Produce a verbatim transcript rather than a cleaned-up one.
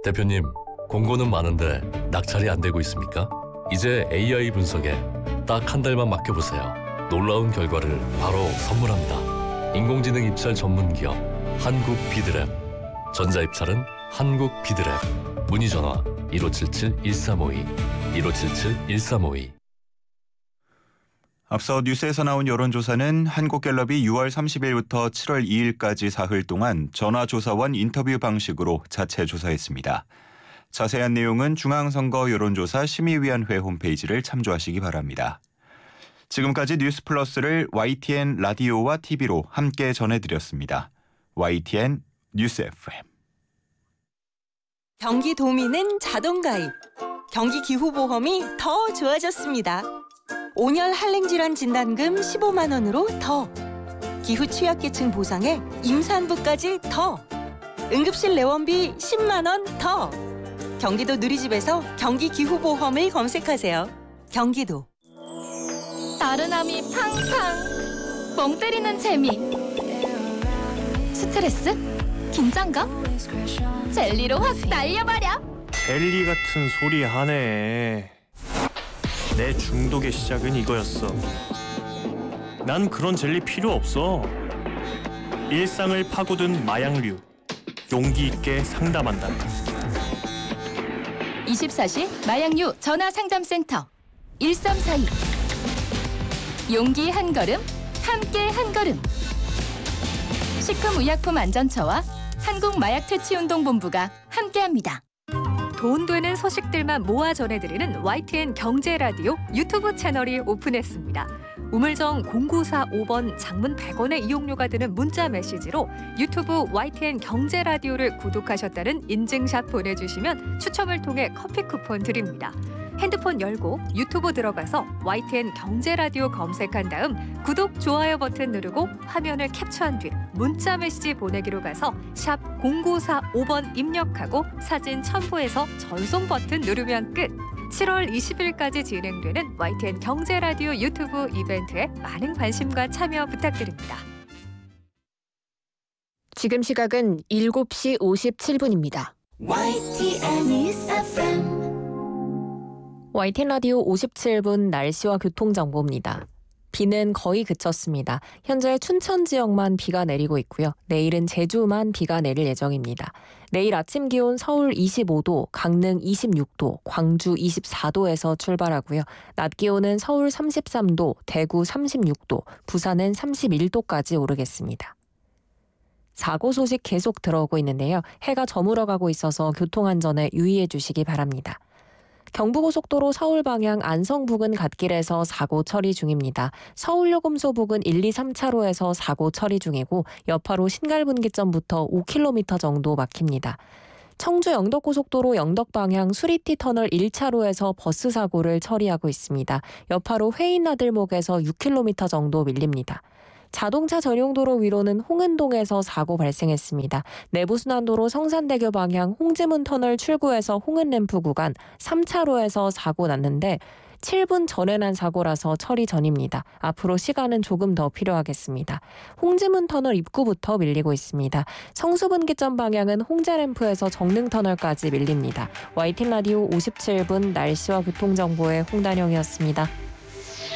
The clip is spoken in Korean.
대표님, 공고는 많은데 낙찰이 안 되고 있습니까? 이제 에이아이 분석에 딱 한 달만 맡겨보세요. 놀라운 결과를 바로 선물합니다. 인공지능 입찰 전문 기업 한국 비드랩. 전자입찰은 한국 비드랩. 문의 전화 일오칠칠 일삼오이 일오칠칠 일삼오이. 앞서 뉴스에서 나온 여론조사는 한국갤럽이 유월 삼십일부터 칠월 이일까지 사흘 동안 전화조사원 인터뷰 방식으로 자체 조사했습니다. 자세한 내용은 중앙선거 여론조사 심의위원회 홈페이지를 참조하시기 바랍니다. 지금까지 뉴스 플러스를 와이티엔 라디오와 티비로 함께 전해드렸습니다. 와이티엔 뉴스 에프엠. 경기도민은 자동가입. 경기기후보험이 더 좋아졌습니다. 온열 한랭질환 진단금 십오만 원으로 더. 기후 취약계층 보상에 임산부까지 더. 응급실 내원비 십만 원 더. 경기도 누리집에서 경기기후보험을 검색하세요. 경기도. 나른함이 팡팡. 멍 때리는 재미. 스트레스? 긴장감? 젤리로 확 날려버려. 젤리 같은 소리 하네. 내 중독의 시작은 이거였어. 난 그런 젤리 필요 없어. 일상을 파고든 마약류. 용기 있게 상담한다. 이십사 시 마약류 전화상담센터 일삼사이. 용기 한 걸음, 함께 한 걸음. 식품의약품안전처와 한국마약퇴치운동본부가 함께합니다. 돈 되는 소식들만 모아 전해드리는 와이티엔 경제라디오 유튜브 채널이 오픈했습니다. 우물정 공구사오 번 장문 백 원의 이용료가 드는 문자 메시지로 유튜브 와이티엔 경제라디오를 구독하셨다는 인증샷 보내주시면 추첨을 통해 커피 쿠폰 드립니다. 핸드폰 열고 유튜브 들어가서 와이티엔 경제라디오 검색한 다음 구독, 좋아요 버튼 누르고 화면을 캡처한 뒤 문자 메시지 보내기로 가서 샵 공구사오 번 입력하고 사진 첨부해서 전송 버튼 누르면 끝. 칠월 이십일까지 진행되는 와이티엔 경제라디오 유튜브 이벤트에 많은 관심과 참여 부탁드립니다. 지금 시각은 일곱 시 오십칠 분입니다. 와이티엔 News 에프엠. 와이티엔 라디오 오십칠 분 날씨와 교통정보입니다. 비는 거의 그쳤습니다. 현재 춘천 지역만 비가 내리고 있고요. 내일은 제주만 비가 내릴 예정입니다. 내일 아침 기온 서울 이십오 도, 강릉 이십육 도, 광주 이십사 도에서 출발하고요. 낮 기온은 서울 삼십삼 도, 대구 삼십육 도, 부산은 삼십일 도까지 오르겠습니다. 사고 소식 계속 들어오고 있는데요. 해가 저물어가고 있어서 교통안전에 유의해 주시기 바랍니다. 경부고속도로 서울 방향 안성 부근 갓길에서 사고 처리 중입니다. 서울요금소 부근 일, 이, 삼 차로에서 사고 처리 중이고 여파로 신갈분기점부터 오 킬로미터 정도 막힙니다. 청주 영덕고속도로 영덕 방향 수리티 터널 일 차로에서 버스 사고를 처리하고 있습니다. 여파로 회인나들목에서 육 킬로미터 정도 밀립니다. 자동차 전용도로 위로는 홍은동에서 사고 발생했습니다. 내부순환도로 성산대교 방향 홍지문 터널 출구에서 홍은램프 구간 삼 차로에서 사고 났는데 칠 분 전에 난 사고라서 처리 전입니다. 앞으로 시간은 조금 더 필요하겠습니다. 홍지문 터널 입구부터 밀리고 있습니다. 성수분기점 방향은 홍제램프에서 정릉터널까지 밀립니다. 와이티엔 라디오 오십칠 분 날씨와 교통정보의 홍단영이었습니다.